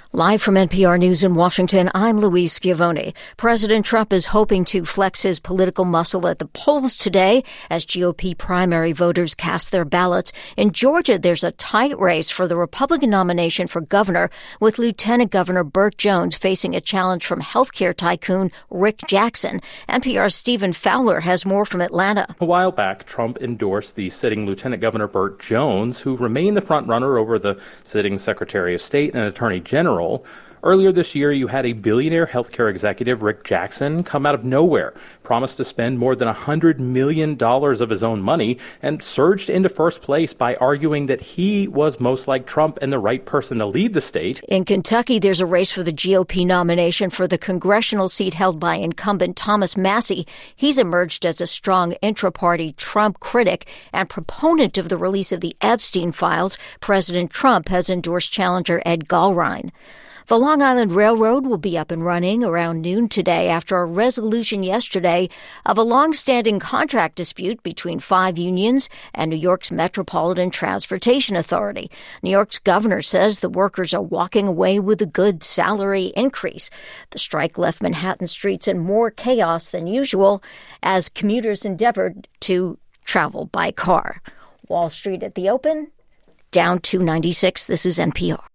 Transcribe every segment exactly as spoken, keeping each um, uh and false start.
Live from N P R News in Washington, I'm Louise Schiavone. President Trump is hoping to flex his political muscle at the polls today as G O P primary voters cast their ballots. In Georgia, there's a tight race for the Republican nomination for governor, with Lieutenant Governor Burt Jones facing a challenge from healthcare tycoon Rick Jackson. N P R's Stephen Fowler has more from Atlanta. A while back, Trump endorsed the sitting Lieutenant Governor Burt Jones, who remained the frontrunner over the sitting Secretary of State and Attorney General. Earlier this year, you had a billionaire healthcare executive, Rick Jackson, come out of nowhere, promised to spend more than one hundred million dollars of his own money, and surged into first place by arguing that he was most like Trump and the right person to lead the state. In Kentucky, there's a race for the G O P nomination for the congressional seat held by incumbent Thomas Massie. He's emerged as a strong intra-party Trump critic and proponent of the release of the Epstein files. President Trump has endorsed challenger Ed Gallrein. The Long Island Railroad will be up and running around noon today after a resolution yesterday of a long-standing contract dispute between five unions and New York's Metropolitan Transportation Authority. New York's governor says the workers are walking away with a good salary increase. The strike left Manhattan streets in more chaos than usual as commuters endeavored to travel by car. Wall Street at the open, down two ninety-six. This is N P R.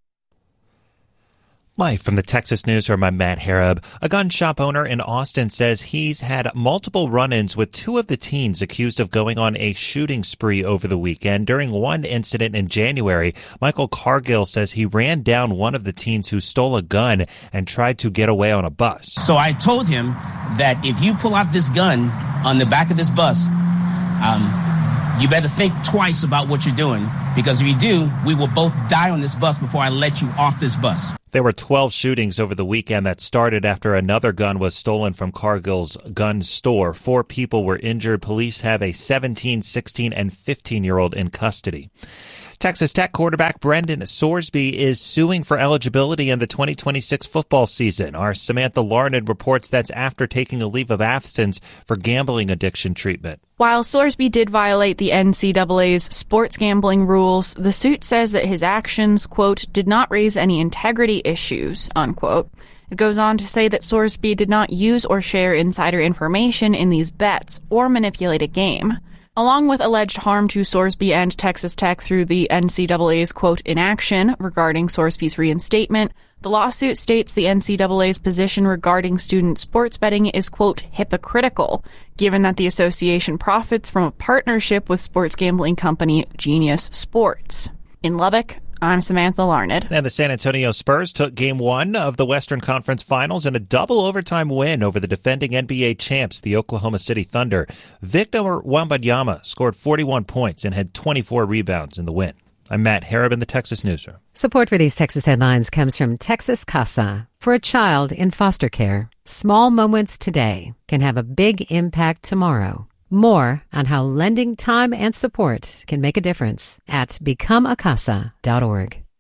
Live from the Texas Newsroom, I'm Matt Harab. A gun shop owner in Austin says he's had multiple run-ins with two of the teens accused of going on a shooting spree over the weekend. During one incident in January, Michael Cargill says he ran down one of the teens who stole a gun and tried to get away on a bus. So I told him that if you pull out this gun on the back of this bus, um, you better think twice about what you're doing, because if you do, we will both die on this bus before I let you off this bus. There were twelve shootings over the weekend that started after another gun was stolen from Cargill's gun store. Four people were injured. Police have a seventeen, sixteen, and fifteen-year-old in custody. Texas Tech quarterback Brendan Sorsby is suing for eligibility in the twenty twenty-six football season. Our Samantha Larned reports that's after taking a leave of absence for gambling addiction treatment. While Sorsby did violate the N C double A's sports gambling rules, the suit says that his actions, quote, did not raise any integrity issues, unquote. It goes on to say that Sorsby did not use or share insider information in these bets or manipulate a game. Along with alleged harm to Sorsby and Texas Tech through the N C double A's, quote, inaction regarding Sorsby's reinstatement, the lawsuit states the N C double A's position regarding student sports betting is, quote, hypocritical, given that the association profits from a partnership with sports gambling company Genius Sports. In Lubbock, I'm Samantha Larned. And the San Antonio Spurs took game one of the Western Conference Finals in a double overtime win over the defending N B A champs, the Oklahoma City Thunder. Victor Wembanyama scored forty-one points and had twenty-four rebounds in the win. I'm Matt Harab in the Texas Newsroom. Support for these Texas headlines comes from Texas Casa. For a child in foster care, small moments today can have a big impact tomorrow. More on how lending time and support can make a difference at become a casa dot org.